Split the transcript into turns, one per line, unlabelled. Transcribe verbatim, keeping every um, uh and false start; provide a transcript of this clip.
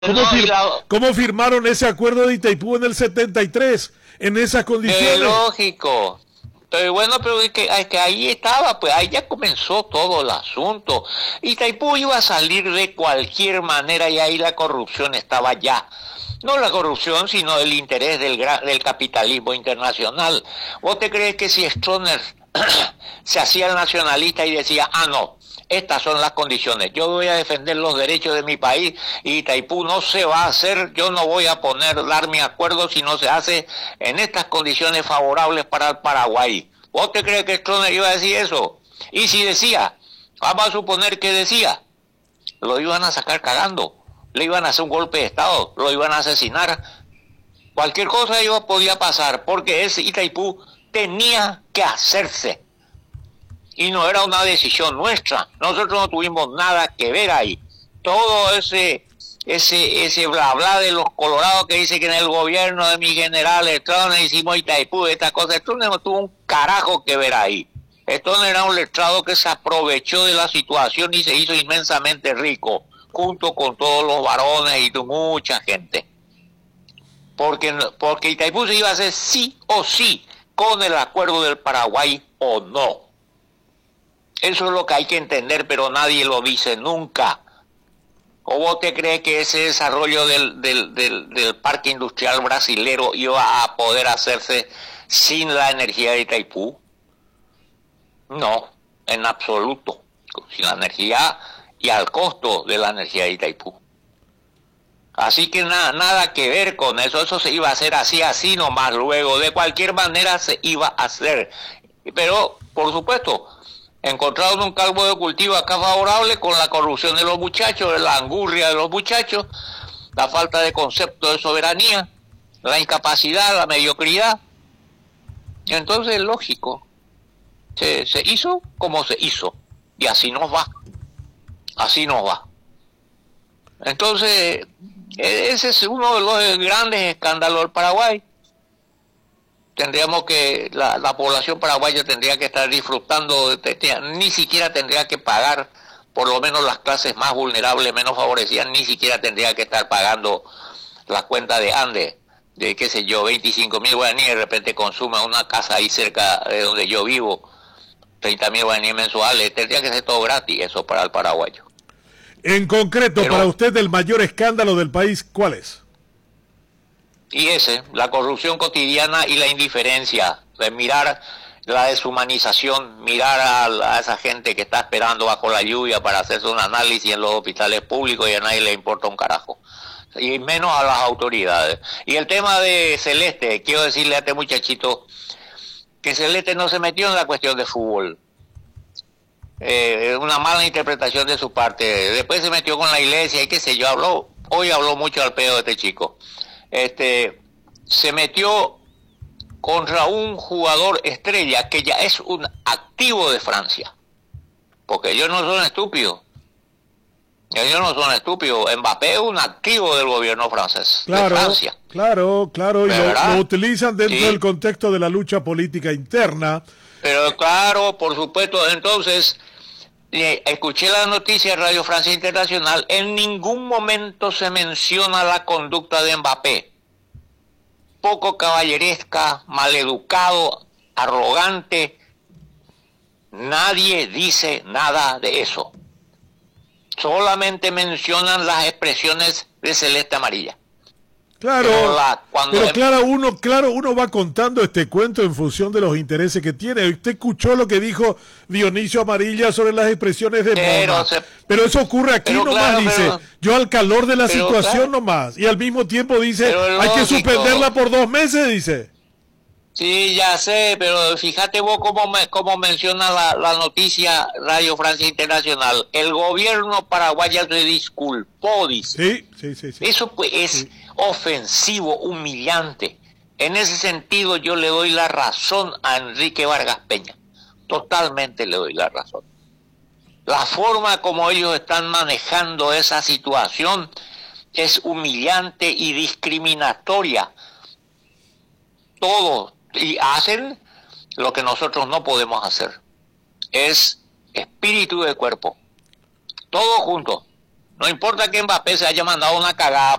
¿Cómo,
no,
fir
la,
¿Cómo firmaron ese acuerdo de Itaipú en el setenta y tres en esas condiciones?
es lógico. Pero bueno, pero es que, es que ahí estaba, pues ahí ya comenzó todo el asunto. Itaipú iba a salir de cualquier manera y ahí la corrupción estaba ya. No la corrupción, sino el interés del, gran, del capitalismo internacional. ¿Vos te crees que si Stroessner se hacía el nacionalista y decía, ah, no, estas son las condiciones, yo voy a defender los derechos de mi país y Itaipú no se va a hacer, yo no voy a poner, dar mi acuerdo si no se hace en estas condiciones favorables para el Paraguay? ¿Vos te crees que Stroessner iba a decir eso? Y si decía, vamos a suponer que decía, lo iban a sacar cagando, le iban a hacer un golpe de Estado, lo iban a asesinar, cualquier cosa iba, podía pasar, porque ese Itaipú tenía que hacerse. Y no era una decisión nuestra, nosotros no tuvimos nada que ver ahí. Todo ese ese ese bla bla de los colorados que dice que en el gobierno de mi general Stroessner hicimos Itaipú, estas cosas, Stroessner no tuvo un carajo que ver ahí. Stroessner era un letrado que se aprovechó de la situación y se hizo inmensamente rico, junto con todos los varones y mucha gente. Porque, porque Itaipú se iba a hacer sí o sí con el acuerdo del Paraguay o no. Eso es lo que hay que entender, pero nadie lo dice nunca. ¿O vos te crees que ese desarrollo del, del, del, del parque industrial brasilero iba a poder hacerse sin la energía de Itaipú? No, en absoluto. Sin la energía y al costo de la energía de Itaipú. Así que nada, nada que ver con eso, eso se iba a hacer así, así nomás luego, de cualquier manera se iba a hacer. Pero, por supuesto, encontraron un caldo de cultivo acá favorable con la corrupción de los muchachos, la angurria de los muchachos, la falta de concepto de soberanía, la incapacidad, la mediocridad. Entonces, lógico, se, se hizo como se hizo, y así nos va, así nos va. Entonces, ese es uno de los grandes escándalos del Paraguay. Tendríamos que, la, la población paraguaya tendría que estar disfrutando, de, de, ni siquiera tendría que pagar, por lo menos las clases más vulnerables, menos favorecidas, ni siquiera tendría que estar pagando la cuenta de Andes, de qué sé yo, veinticinco mil guaraníes, de repente consuma una casa ahí cerca de donde yo vivo, treinta mil guaraníes mensuales, tendría que ser todo gratis eso para el paraguayo.
En concreto, pero, para usted, el mayor escándalo del país, ¿cuál es?
Y ese, la corrupción cotidiana y la indiferencia, de mirar la deshumanización, mirar a, a esa gente que está esperando bajo la lluvia para hacerse un análisis en los hospitales públicos y a nadie le importa un carajo, y menos a las autoridades. Y el tema de Celeste, quiero decirle a este muchachito que Celeste no se metió en la cuestión de fútbol. Eh, una mala interpretación de su parte. Después se metió con la iglesia y qué sé yo, habló, hoy habló mucho al pedo de este chico. Este, se metió contra un jugador estrella que ya es un activo de Francia, porque ellos no son estúpidos, ellos no son estúpidos. Mbappé es un activo del gobierno francés,
claro,
de Francia.
Claro, claro, y lo, lo utilizan dentro sí. del contexto de la lucha política interna.
Pero claro, por supuesto, entonces, eh, escuché la noticia de Radio Francia Internacional, en ningún momento se menciona la conducta de Mbappé. Poco caballeresca, maleducado, arrogante, nadie dice nada de eso. Solamente mencionan las expresiones de Celeste Amarilla.
Claro, pero, la, pero el... claro, uno, claro, uno va contando este cuento en función de los intereses que tiene. Usted escuchó lo que dijo Dionisio Amarilla sobre las expresiones de
pero,
Mona.
Se...
Pero eso ocurre aquí
pero,
nomás,
claro,
dice,
pero...
yo al calor de la
pero,
situación
claro.
nomás. Y al mismo tiempo dice, hay
lógico.
que suspenderla por dos meses, dice.
Sí, ya sé, pero fíjate vos cómo, me, cómo menciona la, la noticia Radio Francia Internacional. El gobierno paraguayo se disculpó, dice.
Sí, sí, sí. sí.
Eso pues es
sí.
ofensivo, humillante. En ese sentido yo le doy la razón a Enrique Vargas Peña. Totalmente le doy la razón. La forma como ellos están manejando esa situación es humillante y discriminatoria. Todos y hacen lo que nosotros no podemos hacer. Es espíritu de cuerpo. Todos juntos. No importa que Mbappé se haya mandado una cagada,